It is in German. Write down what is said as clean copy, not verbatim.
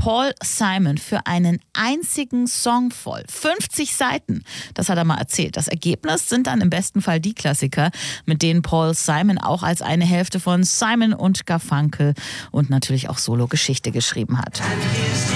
Paul Simon für einen einzigen Song voll. 50 Seiten, das hat er mal erzählt. Das Ergebnis sind dann im besten Fall die Klassiker, mit denen Paul Simon auch als eine Hälfte von Simon und Garfunkel und natürlich auch Solo-Geschichte geschrieben hat.